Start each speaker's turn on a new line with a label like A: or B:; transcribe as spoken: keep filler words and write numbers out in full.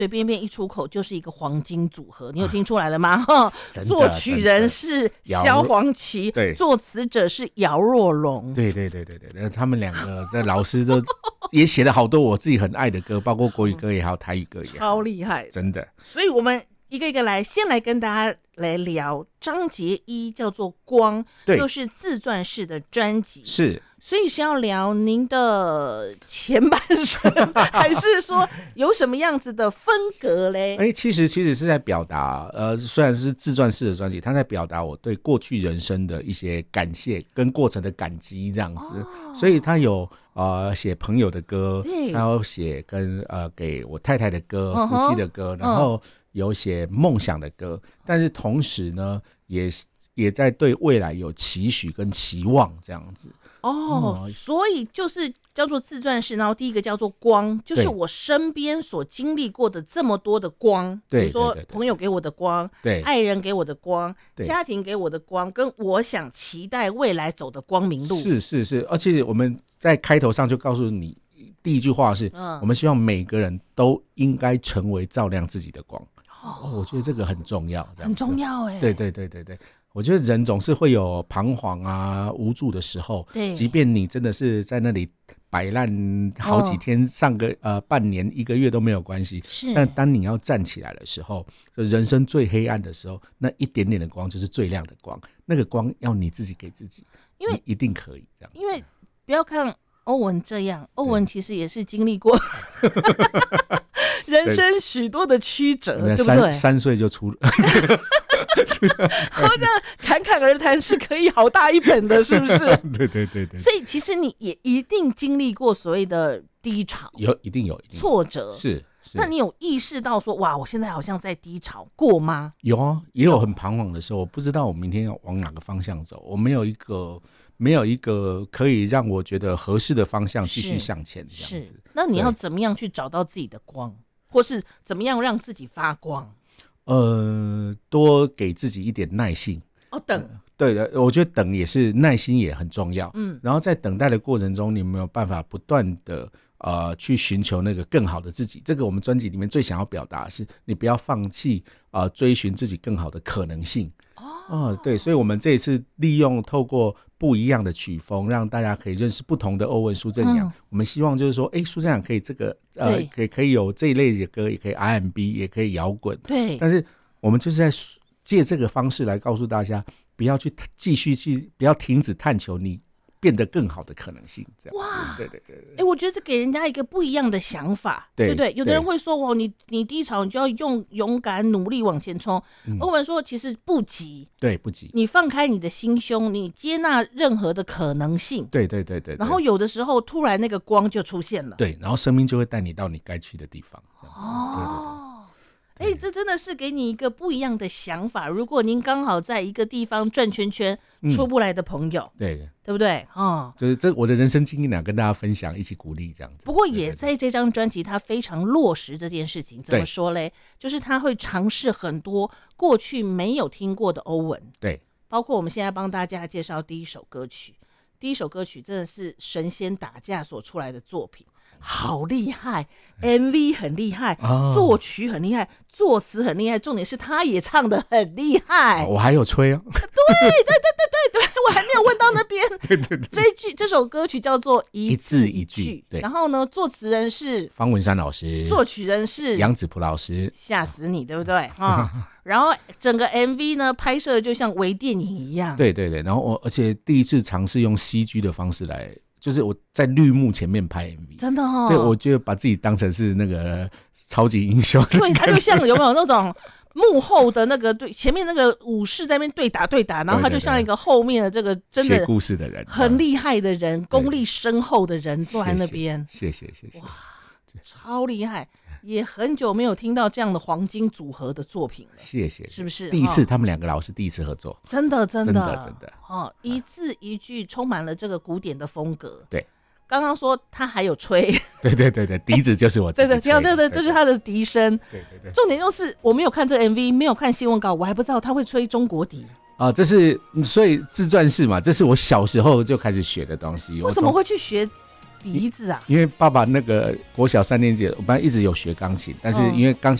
A: 随便便一出口就是一个黄金组合，你有听出来了吗？作曲人是萧煌奇，作词者是姚若龙。
B: 对对对对对，他们两个在老师都也写了好多我自己很爱的歌，包括国语歌也好，台语歌也好，
A: 超厉害，
B: 真的。
A: 所以我们一个一个来，先来跟大家来聊张杰一，叫做《光》，就是自传式的专辑，
B: 是。
A: 所以是要聊您的前半生，还是说有什么样子的风格嘞？
B: 哎、欸，其实其实是在表达，呃，虽然是自传式的专辑，它在表达我对过去人生的一些感谢跟过程的感激这样子，哦、所以它有呃写朋友的歌，还有写跟呃给我太太的歌、嗯、夫妻的歌，然后有写梦想的歌，但是同时呢，也也在对未来有期许跟期望这样子。
A: 哦、嗯，所以就是叫做自传式，然后第一个叫做光，就是我身边所经历过的这么多的光，比如说朋友给我的光，对，爱人给我的光，家庭给我的光，跟我想期待未来走的光明路。
B: 是是是，而且我们在开头上就告诉你，第一句话是、嗯、我们希望每个人都应该成为照亮自己的光。哦，我觉得这个很重要，
A: 很重要哎、欸。
B: 对对对对对。我觉得人总是会有彷徨啊、无助的时候，对，即便你真的是在那里摆烂好几天、哦、上个呃半年、一个月都没有关系，是。但当你要站起来的时候，人生最黑暗的时候，那一点点的光就是最亮的光，那个光要你自己给自己，因为你一定可以这样。
A: 因为不要看欧文这样，欧文其实也是经历过人生许多的曲折， 对, 对不对？
B: 三岁就出了。
A: 好像侃侃而谈是可以好大一本的，是不是？
B: 对对对对。
A: 所以其实你也一定经历过所谓的低潮，
B: 有一定有一定
A: 挫折，
B: 是。
A: 那你有意识到说，哇，我现在好像在低潮过吗？
B: 有啊，也有很彷徨的时候，我不知道我明天要往哪个方向走，我没有一个没有一个可以让我觉得合适的方向继续向前这样子。
A: 那你要怎么样去找到自己的光，或是怎么样让自己发光？
B: 呃，多给自己一点耐性。
A: 哦，等、
B: 呃、对的，我觉得等也是耐心也很重要。嗯，然后在等待的过程中，你有没有办法不断的呃去寻求那个更好的自己？这个我们专辑里面最想要表达的是，你不要放弃呃追寻自己更好的可能性。哦，呃、对，所以我们这一次利用透过不一样的曲风，让大家可以认识不同的欧文苏振阳、嗯。我们希望就是说，哎，苏振阳可以这个呃，可以可以有这一类的歌，也可以 R and B， 也可以摇滚。
A: 对，
B: 但是我们就是在借这个方式来告诉大家，不要去继续去，不要停止探求你变得更好的可能性。这样哇，对对对对。
A: 哎，我觉得这给人家一个不一样的想法， 对, 对不对？有的人会说，哦，你你低潮，你就要用勇敢努力往前冲。嗯、欧文说，其实不急，
B: 对，不急。
A: 你放开你的心胸，你接纳任何的可能性。
B: 对对对 对, 对。
A: 然后有的时候，突然那个光就出现了。
B: 对，然后生命就会带你到你该去的地方。
A: 哦。
B: 对对对。
A: 哎、欸，这真的是给你一个不一样的想法。如果您刚好在一个地方转圈圈出不来的朋友，嗯、对对不对？哦，
B: 就是这我的人生经历呢，跟大家分享，一起鼓励这样子。
A: 不过也在这张专辑，他非常落实这件事情。怎么说嘞？就是他会尝试很多过去没有听过的欧文。
B: 对，
A: 包括我们现在帮大家介绍第一首歌曲，第一首歌曲真的是神仙打架所出来的作品。好厉害 ，M V 很厉害、哦，作曲很厉害，作词很厉害，重点是他也唱得很厉害。
B: 哦、我还有吹啊！
A: 对对对对对对，我还没有问到那边。
B: 对对对，
A: 这一句这首歌曲叫做一字一句，
B: 一字一句对。
A: 然后呢，作词人是
B: 方文山老师，
A: 作曲人是
B: 杨子璞老师，
A: 吓死你，对不对？啊、嗯，然后整个 M V 呢拍摄就像微电影一样。
B: 对对对，然后我而且第一次尝试用 C G 的方式来。就是我在绿幕前面拍 M V，
A: 真的哦。
B: 对，我觉得把自己当成是那个超级英雄。
A: 对，他就像有没有那种幕后的那个对前面那个武士在那边对打对打，然后他就像一个后面的这个真的
B: 写故事的人，
A: 很厉害的人，功力深厚的人坐在那边。
B: 谢谢谢谢。
A: 哇，超厉害！也很久没有听到这样的黄金组合的作品了。
B: 谢谢，
A: 是不是？
B: 第一次他们两个老师第一次合作，
A: 真的真的
B: 真的真的
A: 哦，一字一句充满了这个古典的风格。
B: 对，
A: 刚刚说他还有吹，
B: 对对对对，笛子就是我自己吹的，
A: 对对对对，这是他的笛声。
B: 对对对，
A: 重点就是我没有看这个 M V， 没有看新闻稿，我还不知道他会吹中国笛。
B: 啊，这是所以自传式嘛，这是我小时候就开始学的东西。
A: 为什么会去学笛子啊？
B: 因为爸爸那个国小三年级，我本来一直有学钢琴，但是因为钢琴